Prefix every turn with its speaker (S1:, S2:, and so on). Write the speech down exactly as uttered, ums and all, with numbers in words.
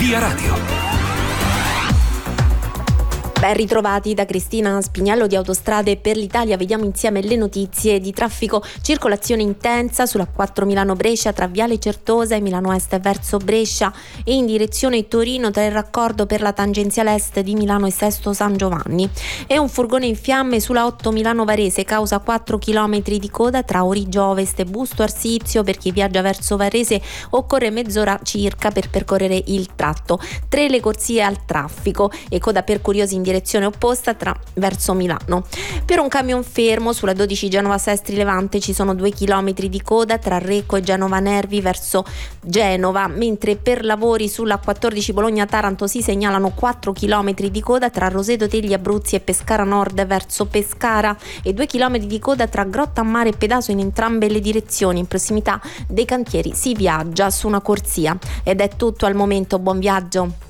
S1: Via Radio.
S2: Ben ritrovati da Cristina Spiniello di Autostrade per l'Italia. Vediamo insieme le notizie di traffico. Circolazione intensa sulla quattro Milano-Brescia tra Viale Certosa e Milano Est verso Brescia e in direzione Torino tra il raccordo per la tangenziale est di Milano e Sesto San Giovanni. E un furgone in fiamme sulla otto Milano-Varese causa quattro chilometri di coda tra Origgio Ovest e Busto Arsizio. Per chi viaggia verso Varese occorre mezz'ora circa per percorrere il tratto. Tre le corsie al traffico e coda per curiosi in direzione opposta tra verso Milano. Per un camion fermo sulla dodici Genova Sestri Levante ci sono due chilometri di coda tra Recco e Genova Nervi verso Genova, mentre per lavori sulla quattordici Bologna Taranto si segnalano quattro chilometri di coda tra Roseto Tegli Abruzzi e Pescara Nord verso Pescara e due chilometri di coda tra Grotta a Mare e Pedaso in entrambe le direzioni. In prossimità dei cantieri si viaggia su una corsia. Ed è tutto al momento, buon viaggio.